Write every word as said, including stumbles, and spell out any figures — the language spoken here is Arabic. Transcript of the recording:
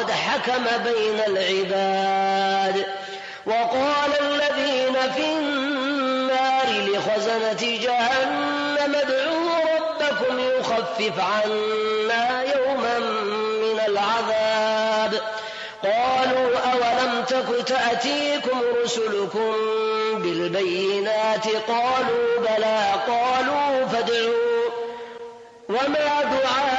وقد حكم بين العباد. وقال الذين في النار لخزنة جهنم ادعوا ربكم يخفف عنا يوما من العذاب. قالوا أولم تك تأتيكم رسلكم بالبينات؟ قالوا بلى. قالوا فادعوا. وما دعاء